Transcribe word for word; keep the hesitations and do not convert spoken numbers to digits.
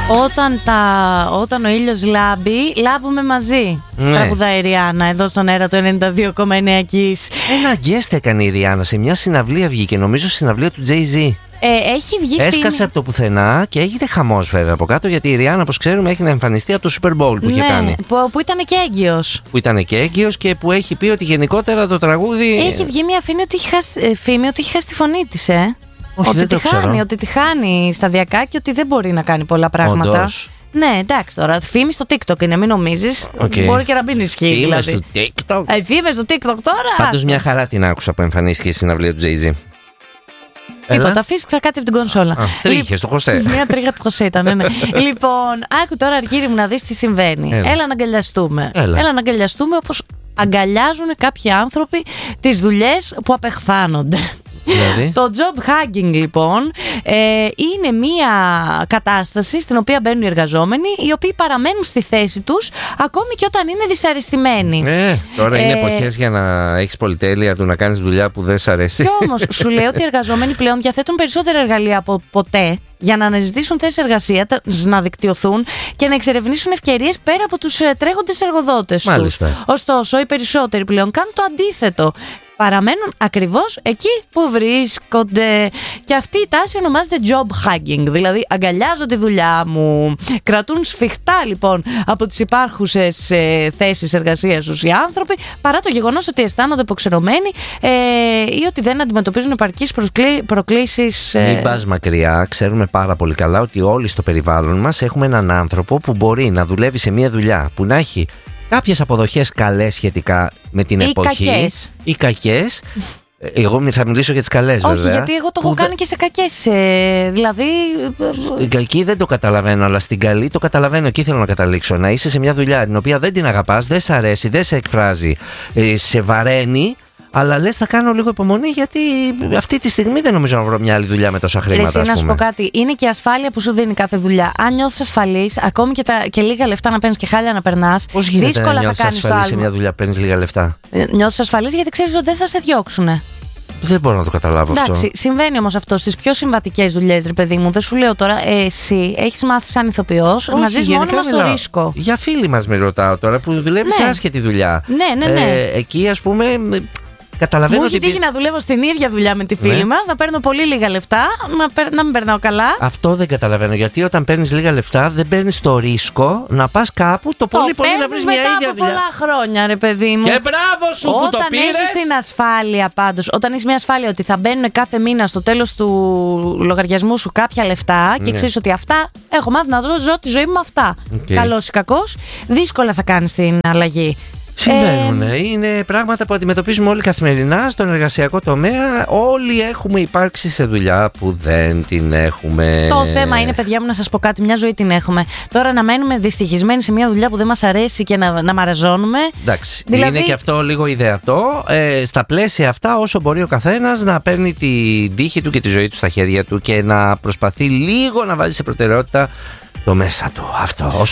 Όταν, τα, όταν ο ήλιος λάμπει, λάμπουμε μαζί. Ναι. Τραγουδάει η Ριάννα εδώ στον αέρα του ενενήντα δύο κόμμα εννέα Kiss. Ένα guest έκανε η Ριάννα, σε μια συναυλία βγήκε, νομίζω στη συναυλία του Jay-Z. Ε, έχει βγει Έσκασε φήμη... από το πουθενά και έγινε χαμός βέβαια από κάτω, γιατί η Ριάννα, όπως ξέρουμε, έχει να εμφανιστεί από το Super Bowl που ναι, είχε κάνει. Που, που ήταν και έγκυος. Που ήταν και έγκυος και που έχει πει ότι γενικότερα το τραγούδι. Έχει βγει μια φήμη ότι έχει χάσει, φήμη ότι έχει χάσει τη φωνή της, ε. Όχι, ότι, δεν τη το ξέρω. χάνει, ότι τη χάνει σταδιακά και ότι δεν μπορεί να κάνει πολλά πράγματα. Όντως. Ναι, εντάξει τώρα. Φήμη στο TikTok είναι, μην νομίζεις. Okay. Μπορεί και να μην ισχύει. Φήμες δηλαδή. στο TikTok. Ε, φήμες στο TikTok τώρα. Πάντως μια χαρά την άκουσα που εμφανίστηκε στη συναυλία του Jay-Z. Τίποτα, φύσηξα κάτι από την κονσόλα. Τρίχε στο Χωσέ. Μια τρίχα του Χωσέ ήταν, ναι, ναι. Λοιπόν, άκου τώρα, Αργύρι μου, να δεις τι συμβαίνει. Έλα, Έλα να αγκαλιαστούμε. Έλα. Έλα να αγκαλιαστούμε όπως αγκαλιάζουν κάποιοι άνθρωποι τις δουλειές που απεχθάνονται. Δηλαδή. Το job hugging λοιπόν ε, είναι μια κατάσταση στην οποία μπαίνουν οι εργαζόμενοι, οι οποίοι παραμένουν στη θέση τους ακόμη και όταν είναι δυσαρεστημένοι. Ε, τώρα Ε, είναι εποχές για να έχεις πολυτέλεια του να κάνεις δουλειά που δεν σ' αρέσει. Και όμως σου λέω ότι οι εργαζόμενοι πλέον διαθέτουν περισσότερα εργαλεία από ποτέ για να αναζητήσουν θέσεις εργασίας, να δικτυωθούν και να εξερευνήσουν ευκαιρίες πέρα από τους τρέχοντες εργοδότες τους. Μάλιστα. Ωστόσο, οι περισσότεροι πλέον κάνουν το αντίθετο. Παραμένουν ακριβώς εκεί που βρίσκονται. Και αυτή η τάση ονομάζεται job hugging. Δηλαδή αγκαλιάζω τη δουλειά μου. Κρατούν σφιχτά λοιπόν από τις υπάρχουσες ε, θέσεις εργασίας τους οι άνθρωποι, παρά το γεγονός ότι αισθάνονται αποξενωμένοι ε, ή ότι δεν αντιμετωπίζουν επαρκείς προσκλή, προκλήσεις. Ε... Μην πας μακριά. Ξέρουμε πάρα πολύ καλά ότι όλοι στο περιβάλλον μας έχουμε έναν άνθρωπο που μπορεί να δουλεύει σε μια δουλειά που να έχει κάποιες αποδοχές καλές σχετικά με την ή εποχή κακές. Ή κακές. Εγώ θα μιλήσω για τις καλές, βέβαια. Όχι, γιατί εγώ το έχω Που κάνει δε... και σε κακές. Ε, δηλαδή. Στην κακή δεν το καταλαβαίνω, αλλά στην καλή το καταλαβαίνω. Εκεί θέλω να καταλήξω. Να είσαι σε μια δουλειά την οποία δεν την αγαπάς, δεν σε αρέσει, δεν σε εκφράζει, ε, σε βαραίνει. Αλλά λες θα κάνω λίγο υπομονή, γιατί αυτή τη στιγμή δεν νομίζω να βρω μια άλλη δουλειά με τόσα χρήματα. Εσύ, να σου πω κάτι, είναι και η ασφάλεια που σου δίνει κάθε δουλειά. Αν νιώθεις ασφαλής, ακόμη και, τα, και λίγα λεφτά να παίρνεις και χάλια να περνάς, πώς γίνεται δύσκολα να θα νιώθεις κάνεις το ασφαλής σε άλμα. μια δουλειά που παίρνεις λίγα λεφτά? Νιώθεις ασφαλής γιατί ξέρεις ότι δεν θα σε διώξουνε. Δεν μπορώ να το καταλάβω. Εντάξει, αυτό. συμβαίνει όμως αυτό στις πιο συμβατικές δουλειές, ρε παιδί μου. Δεν σου λέω τώρα, ε, εσύ έχεις μάθει σαν ηθοποιός να ζεις μόνιμα στο ρίσκο. Για φίλοι μας με ρωτάω τώρα που δουλεύει Ναι. σε άσχετη δουλειά. Ναι, ναι, ναι. Ε, εκεί ας πούμε. Καταλαβαίνω Μου έχει ότι... τύχει να δουλεύω στην ίδια δουλειά με τη φίλη Ναι. μας, να παίρνω πολύ λίγα λεφτά, να, περ, να μην περνάω καλά. Αυτό δεν καταλαβαίνω. Γιατί όταν παίρνεις λίγα λεφτά, δεν παίρνεις το ρίσκο να πας κάπου το πολύ πολύ να βρεις μια ίδια μετά από δουλειά. πολλά χρόνια, ρε παιδί μου. Και μπράβο σου που το Όταν πήρες. έχεις την ασφάλεια πάντως, όταν έχεις μια ασφάλεια ότι θα μπαίνουν κάθε μήνα στο τέλος του λογαριασμού σου κάποια λεφτά και Ναι. ξέρεις ότι αυτά έχω μάθει να ζω, ζω τη ζωή μου με αυτά. Okay. Καλός ή κακός, δύσκολα θα κάνεις την αλλαγή. Συμβαίνουν. Ε, Είναι πράγματα που αντιμετωπίζουμε όλοι καθημερινά στον εργασιακό τομέα. Όλοι έχουμε υπάρξει σε δουλειά που δεν την έχουμε. Το θέμα είναι, παιδιά μου, να σας πω κάτι. Μια ζωή την έχουμε. Τώρα να μένουμε δυστυχισμένοι σε μια δουλειά που δεν μας αρέσει και να, να μαραζώνουμε. Εντάξει. Δηλαδή... Είναι και αυτό λίγο ιδεατό. Ε, στα πλαίσια αυτά, όσο μπορεί ο καθένας να παίρνει την τύχη του και τη ζωή του στα χέρια του και να προσπαθεί λίγο να βάζει σε προτεραιότητα το μέσα του. Αυτό.